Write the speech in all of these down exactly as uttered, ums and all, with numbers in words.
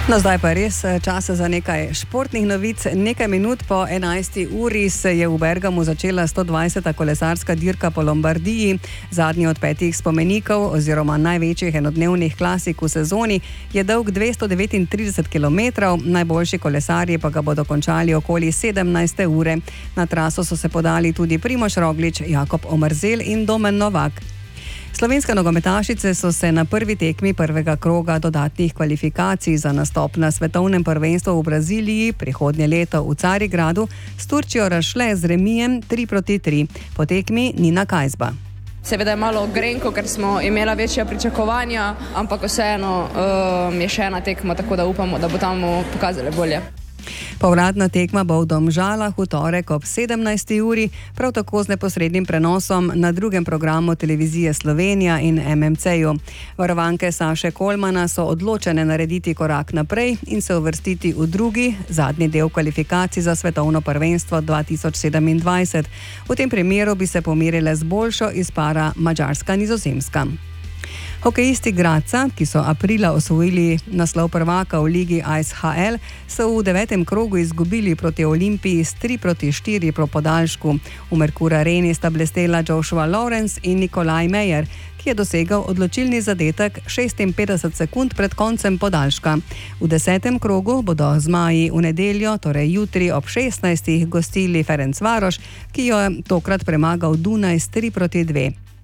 No, zdaj pa res čas za nekaj športnih novic. Nekaj minut po enajsti uri se je v Bergamu začela sto dvajseta kolesarska dirka po Lombardiji. Zadnji od petih spomenikov oziroma največjih enodnevnih klasik v sezoni je dolg dvesto devetintrideset kilometrov, najboljši kolesarji pa ga bodo končali okoli sedemnajste ure. Na traso so se podali tudi Primož Roglič, Jakob Omerzel in Domen Novak. Slovenske nogometašice so se na prvi tekmi prvega kroga dodatnih kvalifikacij za nastop na svetovnem prvenstvu v Braziliji prihodnje leto v Carigradu s Turčijo razšle z remijem tri proti tri. Po tekmi Nina Kajzba. Seveda je malo grenko, ker smo imela večja pričakovanja, ampak vseeno um, je še ena tekma, tako da upamo, da bo tam pokazali bolje. Povratna tekma bo v Domžalah v torek ob sedemnajsti uri, prav tako z neposrednim prenosom na drugem programu televizije Slovenija in M M C-ju. Varovanke Saše Kolmana so odločene narediti korak naprej in se uvrstiti v drugi, zadnji del kvalifikacij za svetovno prvenstvo dva tisoč sedemindvajset. V tem primeru bi se pomirile z boljšo iz para Madžarska-Nizozemska. Hokejisti Gradca, ki so aprila osvojili naslov prvaka v ligi Ice H L, so v devetem krogu izgubili proti Olimpiji s tri proti štiri po podaljšku. V Merkur Areni sta blestela Joshua Lawrence in Nikolaj Meyer, ki je dosegal odločilni zadetek šestinpetdeset sekund pred koncem podaljška. V desetem krogu bodo zmaji v nedeljo, torej jutri ob šestnajstih, gostili Ferencvaroš, ki jo je tokrat premagal Dunaj s tri proti dve.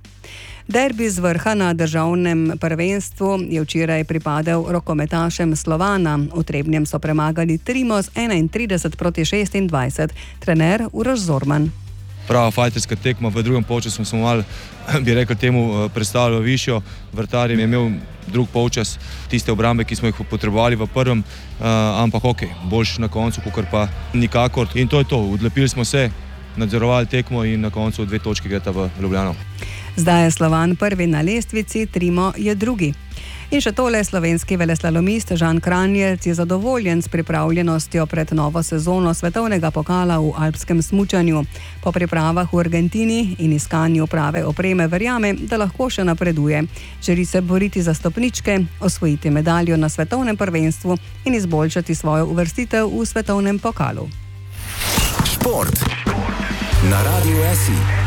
Derbi z vrha na državnem prvenstvu je včeraj pripadel rokometašem Slovana. V Trebnjem so premagali Trimoz enaintrideset proti šestindvajset. Trener Uroš Zorman. Prava fajterska tekma, v drugem polčasu smo malo, bi rekel temu, predstavljali višjo. Vrtar je imel drug polčas tiste obrambe, ki smo jih potrebovali v prvem, ampak ok, boljš na koncu, kakor pa nikakor. In to je to, odlepili smo se, nadzorovali tekmo in na koncu dve točki greta v Ljubljano. Zdaj je Slovan prvi na lestvici, Trimo je drugi. In še tole, slovenski veleslalomist Žan Kranjec je zadovoljen s pripravljenostjo pred novo sezono svetovnega pokala v alpskem smučanju. Po pripravah v Argentini in iskanju prave opreme verjame, da lahko še napreduje. Želi se boriti za stopničke, osvojiti medaljo na svetovnem prvenstvu in izboljšati svojo uvrstitev v svetovnem pokalu. Šport na Radiu S I.